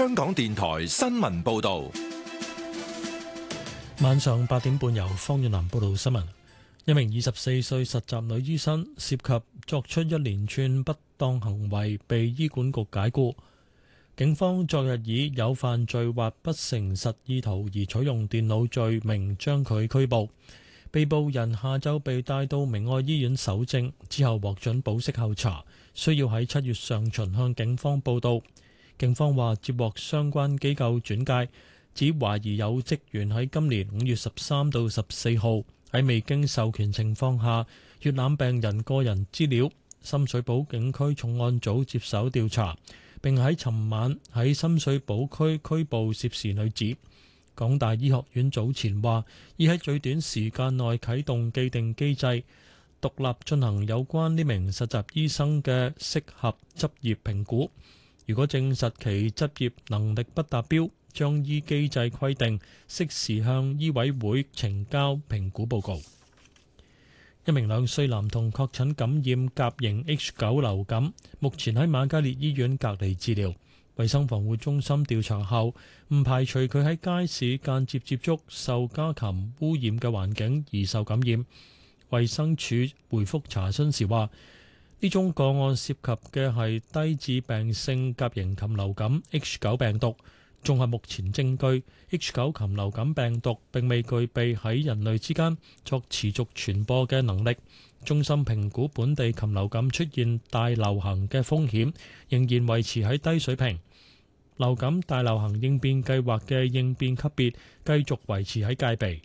香港電台新聞報道。 晚上8點半由方遠南報道新聞。一名24歲實習女醫生涉及作出一連串不當行為，被醫管局解僱。警方昨日以有犯罪或不誠實意圖而取用電腦罪名將佢拘捕。被捕人下晝被帶到明愛醫院搜證，之後獲准保釋候查，需要喺7月上旬向警方報到。警方話接獲相關機構轉介，指懷疑有職員喺今年5月13到14號喺未經授權情況下閲覽病人個人資料。深水埗警區重案組接手調查，並喺尋晚喺深水埗區拘捕涉事女子。港大醫學院早前話已喺最短時間內啟動既定機制，獨立進行有關呢名實習醫生嘅適合執業評估。如果證實其執業能力不達標，將依機制規定適時向醫委會呈交評估報告。一名2歲男童確診感染甲型 H9 流感，目前喺瑪嘉烈醫院隔離治療。衛生防護中心調查後，唔排除佢喺街市間接接觸受家禽污染嘅環境而受感染。衛生署回覆查詢時話，呢宗個案涉及嘅係低致病性甲型禽流感 H9 病毒。綜合目前證據， H9 禽流感病毒並未具備喺人類之間作持續傳播嘅能力。中心評估本地禽流感出現大流行嘅風險仍然維持喺低水平。流感大流行應變計劃嘅應變級別繼續維持喺戒備。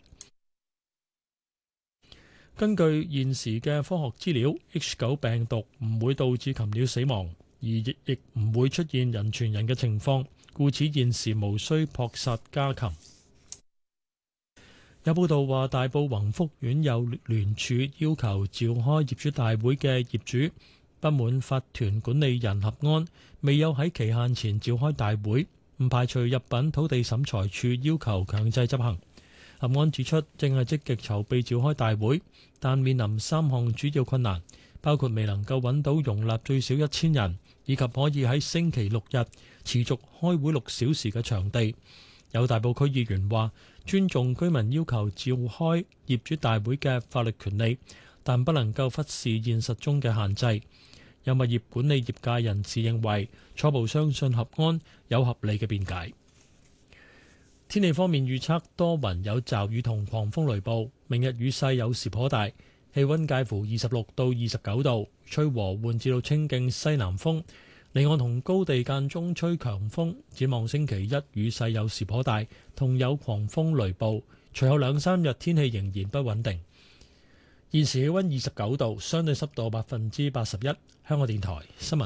根據現時嘅科學資料， H9 病毒唔會導致禽鳥死亡，而亦唔會出現人傳人嘅情況，故此現時無需撲殺家禽。有報道話，大埔宏福苑有聯署要求召開業主大會嘅業主不滿法團管理人合安未有喺期限前召開大會，唔排除入稟土地審裁處要求強制執行。合安指出，正係積極籌備召開大會，但面臨3項主要困難，包括未能夠揾到容納最少1000人，以及可以喺星期六日持續開會6小時嘅場地。有大埔區議員話，尊重居民要求召開業主大會嘅法律權利，但不能夠忽視現實中嘅限制。有物業管理業界人士認為，初步相信合安有合理嘅辯解。天氣方面預測多雲有驟雨同狂風雷暴，明日雨勢有時頗大，氣溫介乎26到29度，吹和緩至到清勁西南風。離岸同高地間中吹強風，展望星期一雨勢有時頗大，同有狂風雷暴。隨後2-3日天氣仍然不穩定。現時氣溫29度，相對濕度81%。香港電台新聞